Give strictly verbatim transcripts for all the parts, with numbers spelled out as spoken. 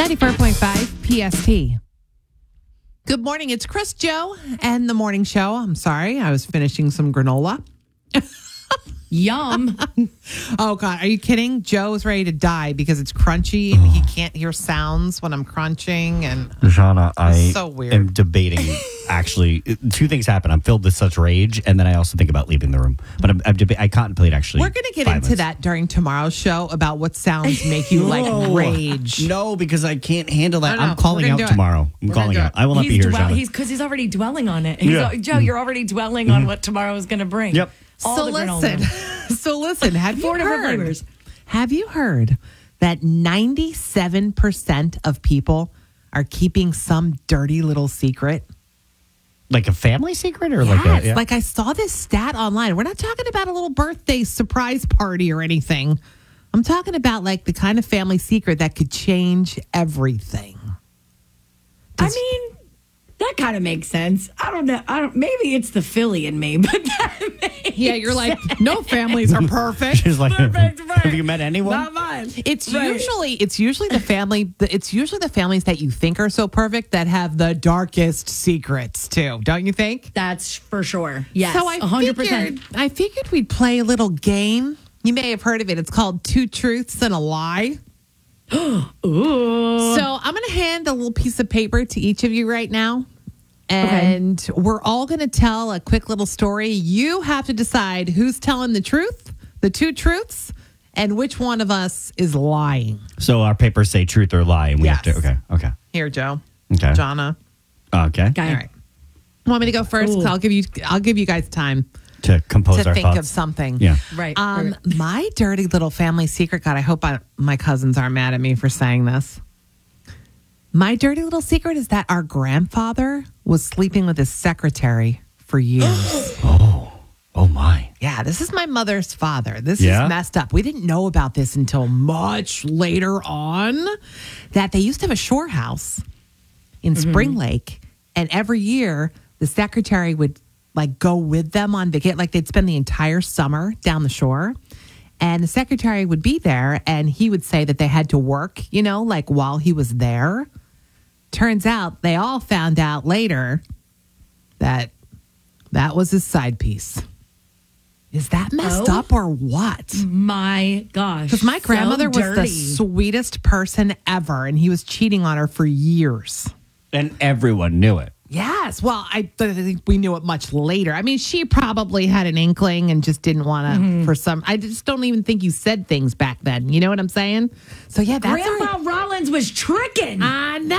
ninety-four point five P S T. Good morning. It's Chris, Joe, and the morning show. I'm sorry. I was finishing some granola. Yum. Oh, God. Are you kidding? Joe is ready to die because it's crunchy and he can't hear sounds when I'm crunching. And Shauna, I so weird. am debating. Actually, two things happen. I'm filled with such rage, and then I also think about leaving the room. But I'm, I'm deba- I contemplate actually. We're going to get violence. into that during tomorrow's show about what sounds make you like No. rage. No, because I can't handle that. No, no, I'm calling we're out gonna do it. tomorrow. I'm We're calling gonna out. do it. I will not He's be here, dwell- Shauna. He's because he's already dwelling on it. He's Yeah. al- Joe, you're already dwelling on what tomorrow is going to bring. Yep. All So the granola. listen, so listen, have you Four different heard, flavors. have you heard that ninety-seven percent of people are keeping some dirty little secret? Like a family secret, or Yes, like a yeah. like I saw this stat online. We're not talking about a little birthday surprise party or anything. I'm talking about like the kind of family secret that could change everything. I mean, that kind of makes sense. I don't know. I don't. Maybe it's the Philly in me, but that makes Yeah, you're like, no families are perfect. She's like, Perfect, right. have you met anyone? not mine. It's Right. usually it's usually the family it's usually the families that you think are so perfect that have the darkest secrets too, don't you think? That's for sure. Yes, So I one hundred figured percent. I figured we'd play a little game. You may have heard of it. It's called Two Truths and a Lie. Ooh. So I'm going to hand a little piece of paper to each of you right now. And we're all going to tell a quick little story. You have to decide who's telling the truth, the two truths, and which one of us is lying. So our papers say truth or lie, and we have Yes. to. Okay. Okay. Here, Joe. Okay. Jonna. Okay. Okay. All right. Want me to go first? 'Cause Ooh. I'll give you. I'll give you guys time To compose to our think thoughts. of something. Yeah. Right. Um, right. my dirty little family secret. God, I hope I, my cousins aren't mad at me for saying this. My dirty little secret is that our grandfather was sleeping with his secretary for years. Oh my. Yeah, this is my mother's father. This Yeah? is messed up. We didn't know about this until much later on, that they used to have a shore house in Spring Lake, and every year the secretary would like go with them on vacation. Like they'd spend the entire summer down the shore, and the secretary would be there, and he would say that they had to work, you know, like while he was there. Turns out they all found out later that that was his side piece. Is that messed Oh. up or what? My gosh. Because my so grandmother was the dirty. sweetest person ever, and he was cheating on her for years. And everyone knew it. Yes. Well, I th- think we knew it much later. I mean, she probably had an inkling and just didn't want to, Mm-hmm. for some, I just don't even think you said things back then. You know what I'm saying? So, yeah, that's Grandma our, Rollins was tricking I know.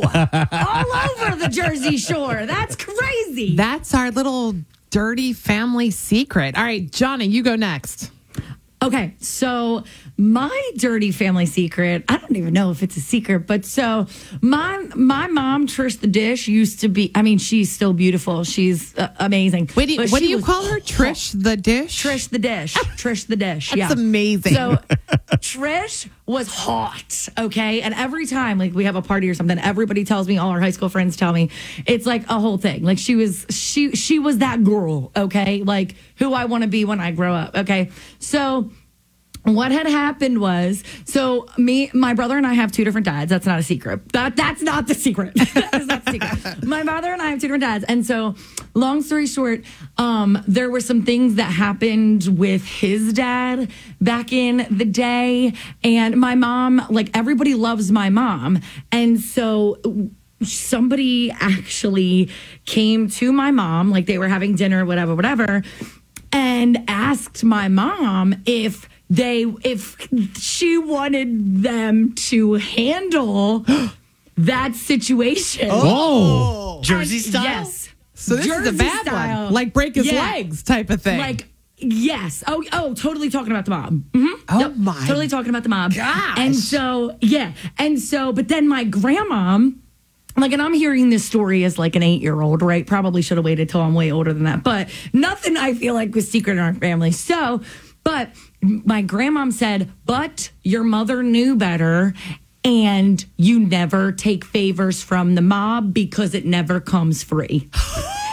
all over the Jersey Shore. That's crazy. That's our little dirty family secret. All right, Johnny, you go next. Okay, so my dirty family secret, I don't even know if it's a secret, but so my my mom, Trish the Dish, used to be, I mean, she's still beautiful. She's uh, amazing. Wait, do you, But what do she you was call her? Trish the Dish? Trish the Dish. Trish the Dish. That's yeah. amazing. So Trish was hot, okay? And every time like we have a party or something, everybody tells me, all our high school friends tell me, it's like a whole thing. Like she was she she was that girl, okay? Like who I want to be when I grow up, okay? So what had happened was, so me, my brother and I have two different dads. That's not a secret. That that's not the secret. That is not the secret. My mother and I have two different dads, and so, long story short, um, there were some things that happened with his dad back in the day, and my mom, like everybody loves my mom, and so. Somebody actually came to my mom, like they were having dinner, whatever, whatever, and asked my mom if they if she wanted them to handle that situation. Oh, Jersey And style. Yes. So this is Jersey a bad style. one. Like break his Yeah. legs type of thing. Like yes. Oh oh, totally talking about the mom. Mm-hmm. Oh, Yep, my Totally talking about the mom. gosh. And so yeah, and so but then my grandma. Like, and I'm hearing this story as like an eight-year-old, right? Probably should have waited till I'm way older than that. But nothing I feel like was secret in our family. So, but my grandmom said, but your mother knew better. And you never take favors from the mob because it never comes free.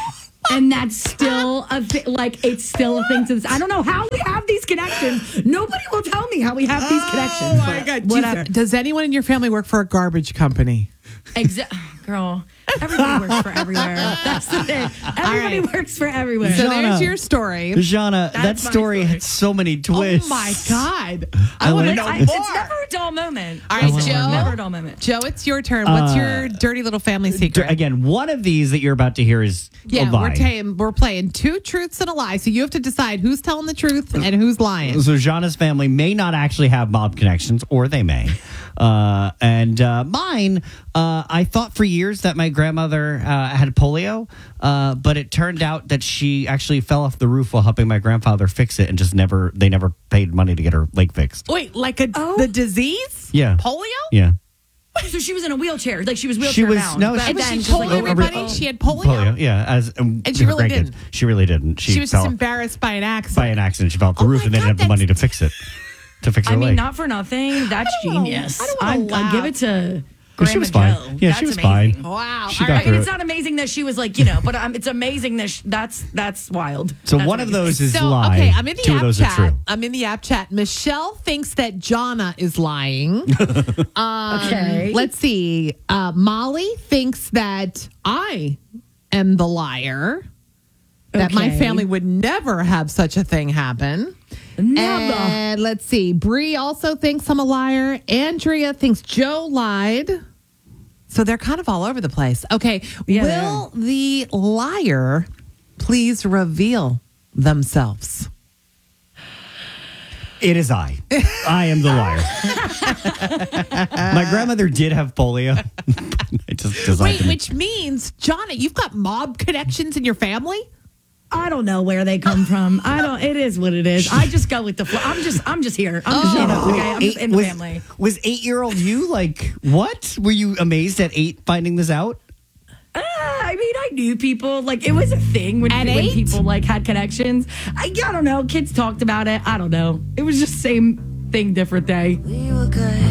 And that's still a thi- like it's still a thing to this. I don't know how we have these connections. Nobody will tell me how we have these connections. Oh my but God. Whatever. Does anyone in your family work for a garbage company? Exa- Girl, everybody works for everywhere. That's the thing. Everybody right. works for everywhere. So Shauna. there's your story. Jana, that That's my story story. had so many twists. Oh my God. I I want to wanna know I- more. it's never a dull moment. All right, It's Joe. never a dull moment. Joe, it's your turn. What's Uh, your dirty little family secret? Again, one of these that you're about to hear is yeah, a lie. we're, ta- we're playing two truths and a lie. So you have to decide who's telling the truth and who's lying. So Jana's family may not actually have mob connections, or they may. Uh, and uh, mine, uh, I thought for years that my grandmother uh, had polio, uh, but it turned out that she actually fell off the roof while helping my grandfather fix it, and just never they never paid money to get her leg fixed. Wait, like a, Oh. the disease? Yeah. Polio? Yeah. So she was in a wheelchair. Like she was wheelchair She was- bound. no, but she- And was then she just, told like, everybody oh. she had polio? Polio, yeah. As um, And she her really grandkids. didn't? She really didn't. She, She was fell just embarrassed by an accident. by an accident. She fell off the Oh roof my and they God, didn't have the money to that's- fix it. To fix her I mean, leg. not for nothing. That's I don't wanna- genius. I don't wanna I'd- I'd laugh. give it to But Grandma she was fine. Joe. Yeah, That's she was amazing. fine. Wow. She All got right. I mean, through it's it. not amazing that she was like, you know, but um, it's amazing that sh- that's that's wild. So That's one of amazing. those is So, lie. okay, I'm in the Two app of those chat. are true. I'm in the app chat. Michelle thinks that Jana is lying. Okay. Let's see. Uh, Molly thinks that I am the liar. That my Okay. family would never have such a thing happen. Never. And let's see. Bree also thinks I'm a liar. Andrea thinks Joe lied. So they're kind of all over the place. Okay. Yeah, Will the liar please reveal themselves? It is I. I am the liar. My grandmother did have polio. I just decided Wait, to make- which means, Jana, you've got mob connections in your family? I don't know where they come from. I don't. It is what it is. I just go with the flow. I'm just. I'm just here. I'm just. Oh. You know, okay. I'm just Eight- in the was, family. Was eight-year-old you like, what? Were you amazed at eight finding this out? Uh, I mean, I knew people. Like it was a thing when, At when eight? people like had connections. I, I don't know. Kids talked about it. I don't know. It was just same thing, different day. We were good.